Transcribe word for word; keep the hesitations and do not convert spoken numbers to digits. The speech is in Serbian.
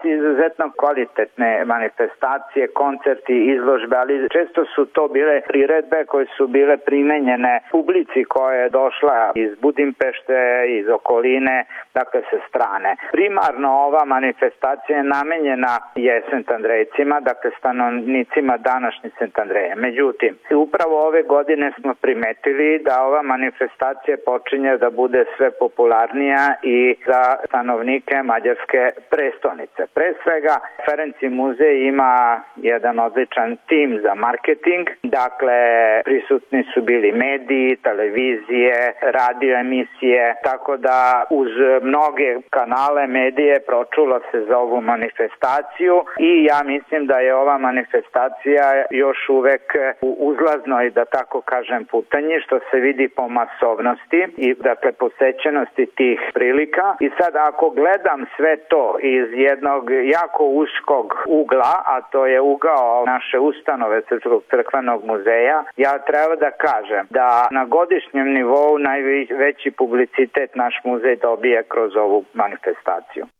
izuzetno kvalitetne manifestacije, koncerti, izložbe, ali često su to bile priredbe koje su bile primenjene publici koja je došla iz Budimpešte, iz okoline, dakle sa strane. Primarno ova manifestacija je namenjena je Sent Andrejcima, dakle stanovnicima današnje Sent Andreje. Međutim, upravo ove godine smo primetili da ova manifestacija počinje da bude sve popularnija i za stanovnike mađarske prestonice. Pre svega, Ferenci muzej ima jedan odličan tim za marketing, dakle prisutni su bili mediji, televizije, radio emisije, tako da uz mnoge kanale medije pročulo se za ovu manifestaciju i ja mislim da je ova manifestacija još uvek u uzlaznoj, da tako kažem, putanji, što se vidi po masovnosti i dakle posećenosti tih prilika. I sad ako gledam sve to iz jednog jako uskog ugla, a to je ugao naše ustanove Srpskog crkvenog muzeja, ja treba da kažem da na godišnjem nivou najveći publicitet naš muzej dobije kroz ovu manifestaciju.